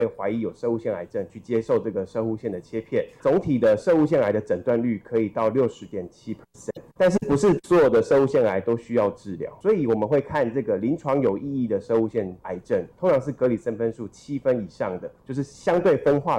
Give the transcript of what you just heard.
怀疑有攝護腺癌症去接受这个攝護腺的切片，总体的攝護腺癌的诊断率可以到60.7%，但是不是所有的攝護腺癌都需要治疗，所以我们会看这个临床有意义的攝護腺癌症，通常是格里森分数7分以上的，就是相对分化